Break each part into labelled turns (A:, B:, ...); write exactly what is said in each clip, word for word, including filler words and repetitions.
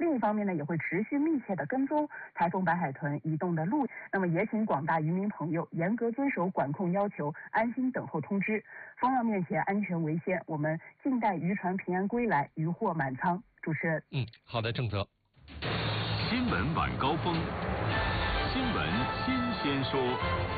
A: 另一方面呢，也会持续密切的跟踪台风白海豚移动的路。那么也请广大渔民朋友严格遵守管控要求，安心等候通知。风浪面前，安全为先，我们静待渔船平安归来，渔获满仓。主持人，
B: 嗯，好的，郑泽。
C: 新闻晚高峰，新闻新鲜说。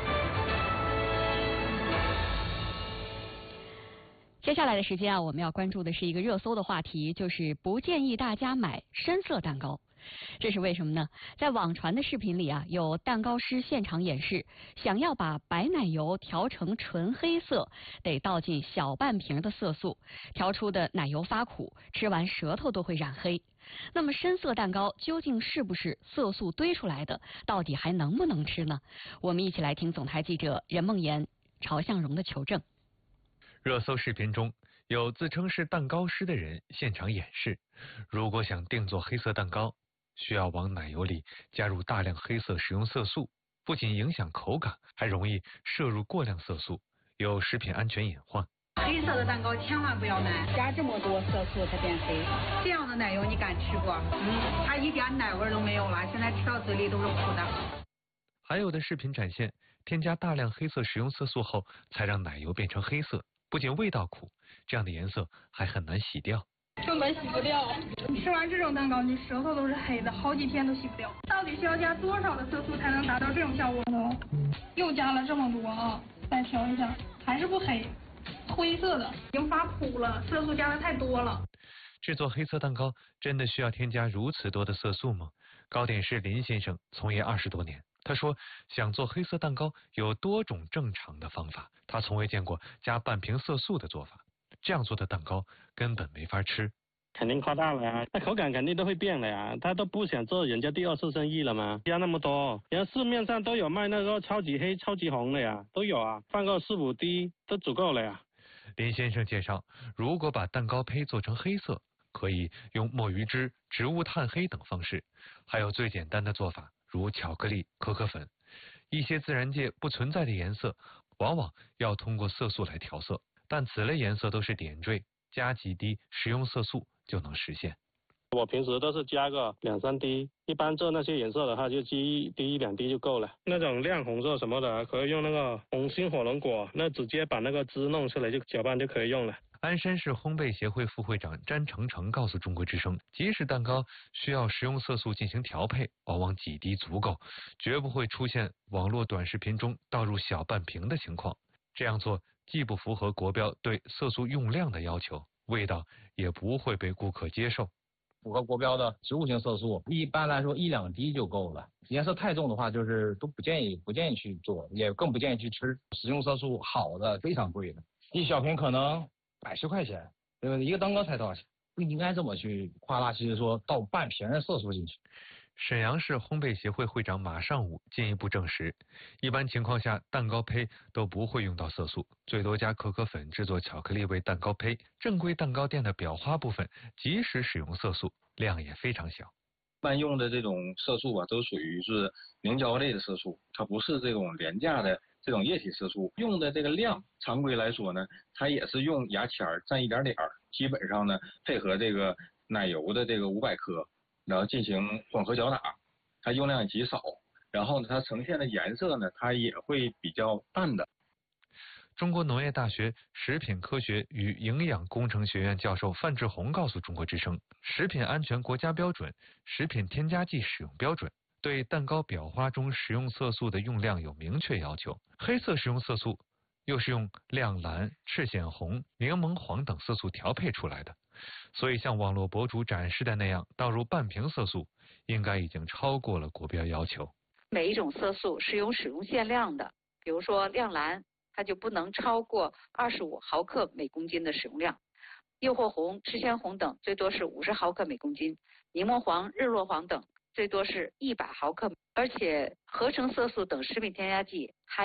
D: 接下来的时间啊，我们要关注的是一个热搜的话题，就是不建议大家买深色蛋糕。这是为什么呢？在网传的视频里啊，有蛋糕师现场演示，想要把白奶油调成纯黑色，得倒进小半瓶的色素，调出的奶油发苦，吃完舌头都会染黑。那么深色蛋糕究竟是不是色素堆出来的？到底还能不能吃呢？我们一起来听总台记者任梦妍、曹向荣的求证。
B: 热搜视频中有自称是蛋糕师的人现场演示，如果想定做黑色蛋糕，需要往奶油里加入大量黑色食用色素，不仅影响口感，还容易摄入过量色素，有食品安全隐患。
E: 黑色的蛋糕千万不要买，
F: 加这么多色素它变黑。
E: 这样的奶油你敢吃不？嗯，它一点奶味都没有了，现在吃到嘴里都是苦的。
B: 还有的视频展现，添加大量黑色食用色素后，才让奶油变成黑色，不仅味道苦，这样的颜色还很难洗掉。
G: 根本洗不掉，吃完这种蛋糕你舌头都是黑的，好几天都洗不掉。到底需要加多少的色素才能达到这种效果呢？又加了这么多啊，再调一下，还是不黑，灰色的，已经发苦了，色素加的太多了。
B: 制作黑色蛋糕真的需要添加如此多的色素吗？糕点师林先生从业二十多年，他说想做黑色蛋糕有多种正常的方法，他从未见过加半瓶色素的做法。这样做的蛋糕根本没法吃，
H: 肯定夸大了呀，那口感肯定都会变了呀，他都不想做人家第二次生意了吗？加那么多，人家市面上都有卖那个超级黑、超级红的呀，都有啊，放个四五滴都足够了呀。
B: 林先生介绍，如果把蛋糕胚做成黑色，可以用墨鱼汁、植物炭黑等方式，还有最简单的做法，如巧克力、可可粉，一些自然界不存在的颜色，往往要通过色素来调色。但此类颜色都是点缀，加几滴食用色素就能实现。
H: 我平时都是加个两三滴，一般做那些颜色的话就滴一滴一两滴就够了。那种亮红色什么的，可以用那个红心火龙果，那直接把那个汁弄出来就搅拌就可以用了。
B: 鞍山市烘焙协会副会长詹成成告诉中国之声，即使蛋糕需要食用色素进行调配，往往几滴足够，绝不会出现网络短视频中倒入小半瓶的情况。这样做既不符合国标对色素用量的要求，味道也不会被顾客接受。
I: 符合国标的植物性色素，一般来说一两滴就够了。颜色太重的话，就是都不建议不建议去做，也更不建议去吃。食用色素好的非常贵的，一小瓶可能百十块钱，对吧？一个蛋糕才多少钱？不应该这么去夸大其实说倒半瓶的色素进去。
B: 沈阳市烘焙协会会长马尚武进一步证实，一般情况下蛋糕胚都不会用到色素，最多加可可粉制作巧克力味蛋糕胚。正规蛋糕店的裱花部分即使使用色素，量也非常小。
J: 一般用的这种色素啊，都属于是凝胶类的色素，它不是这种廉价的这种液体色素。用的这个量，常规来说呢，它也是用牙签蘸一点点儿，基本上呢配合这个奶油的这个五百克。然后进行混合搅打，它用量极少，然后呢，它呈现的颜色呢，它也会比较淡的。
B: 中国农业大学食品科学与营养工程学院教授范志红告诉中国之声，食品安全国家标准、食品添加剂使用标准对蛋糕裱花中食用色素的用量有明确要求。黑色食用色素又是用亮蓝、赤藓红、柠檬黄等色素调配出来的，所以像网络博主展示的那样倒入半瓶色素，应该已经超过了国标要求。
K: 每一种色素是有使用限量的，比如说亮蓝，它就不能超过二十五毫克每公斤的使用量；诱惑红、赤藓红等最多是五十毫克每公斤；柠檬黄、日落黄等最多是一百毫克。而且合成色素等食品添加剂还